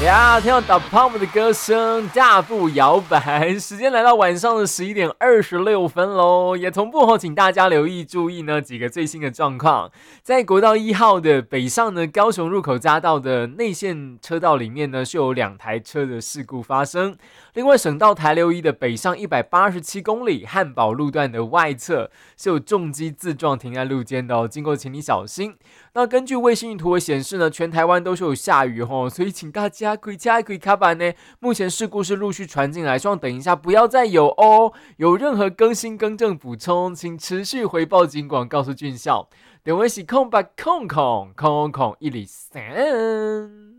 呀，听到 DaPump 的歌声，大步摇摆。时间来到晚上的11:26喽，也同步请大家注意呢几个最新的状况。在国道1号的北上呢，高雄入口匝道的内线车道里面呢，是有2台车的事故发生。另外，省道台6一的北上187公里汉宝路段的外侧是有重机自撞停在路肩的哦，经过请你小心。那根据卫星云图的显示呢，全台湾都是有下雨哦，所以请大家开车开卡板呢。目前事故是陆续传进来，希望等一下不要再有哦。有任何更新更正补充，请持续回报警广告诉俊孝。电话是空103。